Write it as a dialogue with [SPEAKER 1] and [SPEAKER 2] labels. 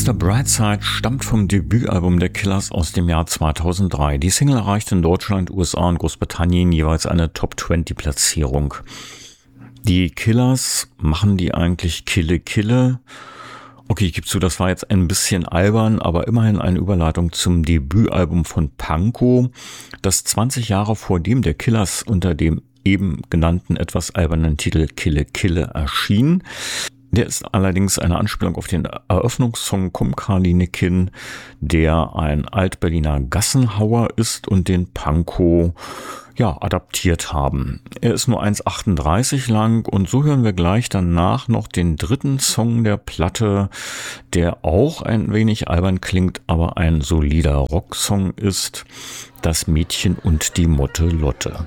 [SPEAKER 1] Mr. Brightside stammt vom Debütalbum der Killers aus dem Jahr 2003. Die Single erreichte in Deutschland, USA und Großbritannien jeweils eine Top-20-Platzierung. Die Killers, machen die eigentlich Kille Kille? Okay, ich gebe zu, das war jetzt ein bisschen albern, aber immerhin eine Überleitung zum Debütalbum von Pankow, das 20 Jahre vor dem der Killers unter dem eben genannten etwas albernen Titel Kille Kille erschien. Der ist allerdings eine Anspielung auf den Eröffnungssong Komm Karlinikin, der ein Altberliner Gassenhauer ist und den Pankow adaptiert haben. Er ist nur 1,38 lang und so hören wir gleich danach noch den dritten Song der Platte, der auch ein wenig albern klingt, aber ein solider Rocksong ist, Das Mädchen und die Motte Lotte.